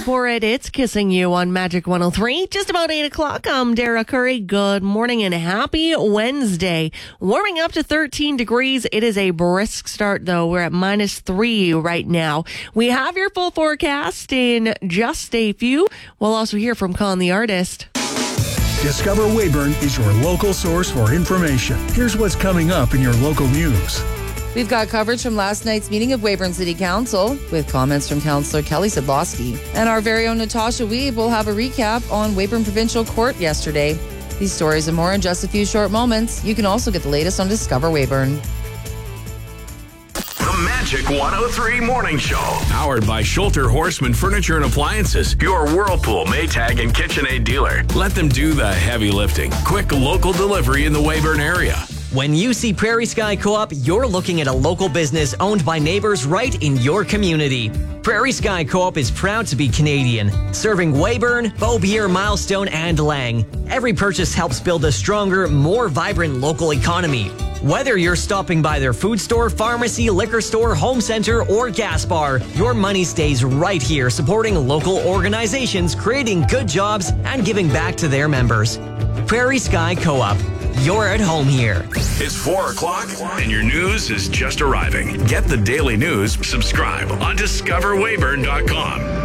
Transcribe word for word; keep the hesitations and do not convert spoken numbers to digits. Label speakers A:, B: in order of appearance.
A: for it. It's Kissing You on Magic one oh three. Just about eight o'clock. I'm Dara Curry. Good morning and happy Wednesday. Warming up to thirteen degrees. It is a brisk start, though. We're at minus three right now. We have your full forecast in just a few. We'll also hear from Con the Artist.
B: Discover Weyburn is your local source for information. Here's what's coming up in your local news.
C: We've got coverage from last night's meeting of Weyburn City Council with comments from Councillor Kelly Sidlowski. And our very own Natasha Weeb will have a recap on Weyburn Provincial Court yesterday. These stories and more in just a few short moments. You can also get the latest on Discover Weyburn.
D: The Magic one oh three Morning Show. Powered by Schulter Horseman Furniture and Appliances. Your Whirlpool, Maytag, and KitchenAid dealer. Let them do the heavy lifting. Quick local delivery in the Weyburn area.
E: When you see Prairie Sky Co-op, you're looking at a local business owned by neighbors right in your community. Prairie Sky Co-op is proud to be Canadian, serving Weyburn, Beaubier, Milestone, and Lang. Every purchase helps build a stronger, more vibrant local economy. Whether you're stopping by their food store, pharmacy, liquor store, home center, or gas bar, your money stays right here supporting local organizations, creating good jobs, and giving back to their members. Prairie Sky Co-op. You're at home here.
D: It's four o'clock and your news is just arriving. Get the daily news, subscribe on discover weyburn dot com.